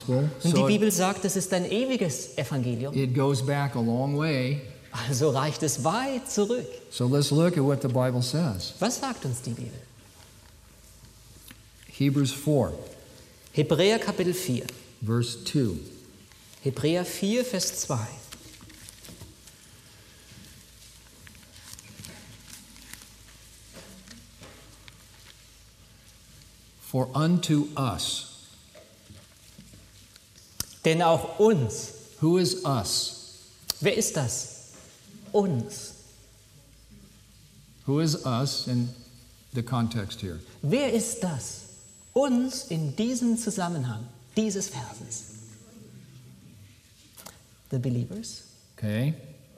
Und die So Bibel sagt, es ist ein ewiges Evangelium. it goes back a long way. Also reicht es weit zurück. So let's look at what the Bible says. Was sagt uns die Bibel? Hebrews 4, Hebräer Kapitel 4. verse 2. Hebräer 4, Vers 2. For unto us, Denn auch uns, who is us? wer ist das? Uns. Who is us in the context here? Wer ist das? Uns in diesem Zusammenhang dieses Verses. The believers, Okay.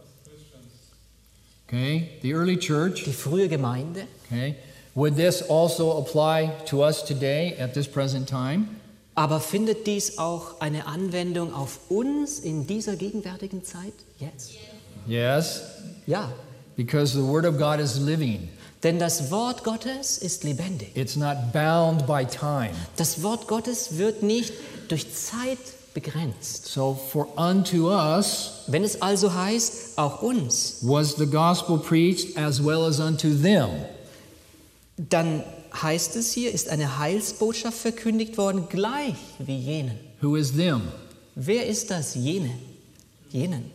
Okay, the early church. die frühe Gemeinde. Okay. Would this also apply to us today at this present time? Aber findet dies auch eine Anwendung auf uns in dieser gegenwärtigen Zeit? Jetzt? Yes, Ja, because the Word of God is living. denn das Wort Gottes ist lebendig. It's not bound by time. Das Wort Gottes wird nicht durch Zeit begrenzt. So for unto us Wenn es also heißt, auch uns, was the gospel preached as well as unto them. dann heißt es hier, ist eine Heilsbotschaft verkündigt worden, gleich wie jenen. Who is them? Wer ist das? Jene. Jenen.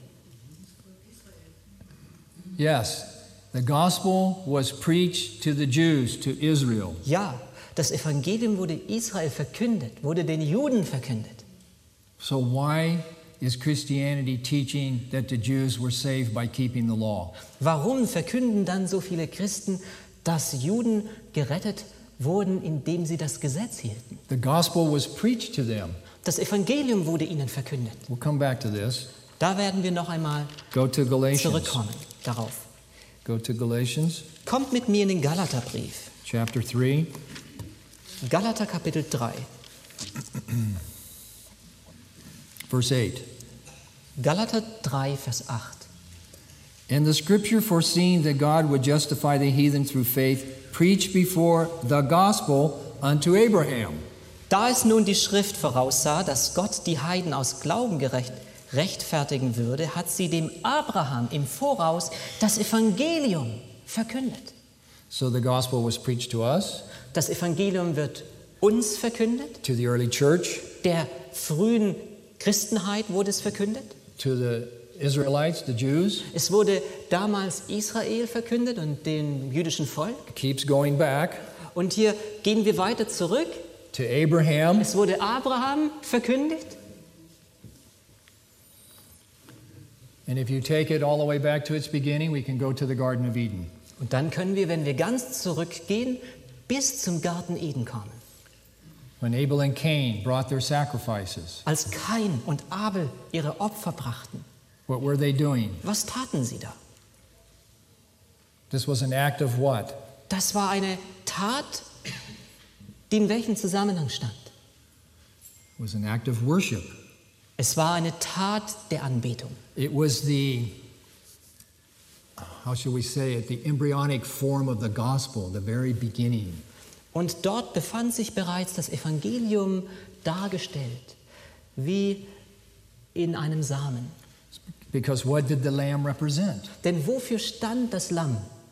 Yes, the gospel was preached to the Jews, to Israel. Ja, das Evangelium wurde Israel verkündet, wurde den Juden verkündet. So why is Christianity teaching that the Jews were saved by keeping the law? Warum verkünden dann so viele Christen, dass Juden gerettet wurden, indem sie das Gesetz hielten? The gospel was preached to them. Das Evangelium wurde ihnen verkündet. We'll come back to this. Da werden wir noch einmal Go to Galatians. zurückkommen darauf. Go to Galatians Kommt mit mir in den Galaterbrief. chapter 3. Galater Kapitel 3. Verse 8. Galater 3, Vers 8. And the scripture foreseeing that God would justify the heathen through faith preached before the gospel unto Abraham. Da es nun die Schrift voraussah, dass Gott die Heiden aus Glauben rechtfertigen würde, hat sie dem Abraham im Voraus das Evangelium verkündet. So the gospel was preached to us, Das Evangelium wird uns verkündet, to the early church, der frühen Christenheit wurde es verkündet. to the Israelites, the Jews. Es wurde damals Israel verkündet und dem jüdischen Volk. It keeps going back Und hier gehen wir weiter zurück. to Abraham. Es wurde Abraham verkündigt. And if you take it all the way back to its beginning, we can go to the Garden of Eden. Und dann können wir, wenn wir ganz zurückgehen, bis zum Garten Eden kommen. When Abel and Cain brought their sacrifices, Als Kain und Abel ihre Opfer brachten, what were they doing? was taten sie da? This was an act of what? Das war eine Tat, die in welchem Zusammenhang stand? It was an act of worship. Es war eine Tat der Anbetung. It was the, how shall we say it, the embryonic form of the gospel, the very beginning. Und dort befand sich bereits das Evangelium dargestellt, wie in einem Samen. Because what did the lamb represent? Denn wofür stand das Lamm?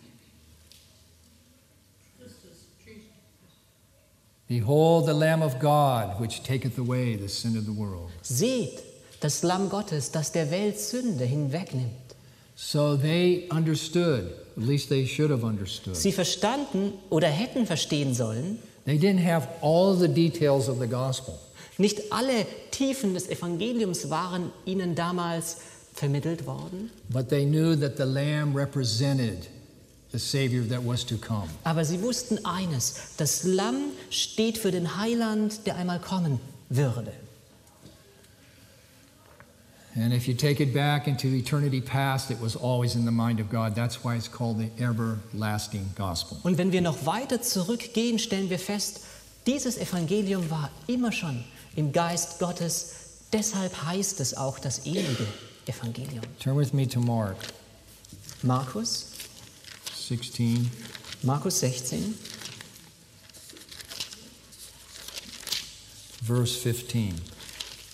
Behold the Lamb of God, which taketh away the sin of the world. Seht, das Lamm Gottes, das der Welt Sünde hinwegnimmt. So they understood, at least they should have understood. Sie verstanden oder hätten verstehen sollen, They didn't have all the details of the gospel, nicht alle Tiefen des Evangeliums waren ihnen damals vermittelt worden, but they knew that the Lamb represented the Savior that was to come. aber sie wussten eines, das Lamm steht für den Heiland, der einmal kommen würde. And if you take it back into eternity past, it was always in the mind of God. That's why it's called the everlasting gospel. Und wenn wir noch weiter zurückgehen, stellen wir fest, dieses Evangelium war immer schon im Geist Gottes, deshalb heißt es auch das ewige Evangelium. Turn with me to Mark Markus 16, Markus 16, verse 15.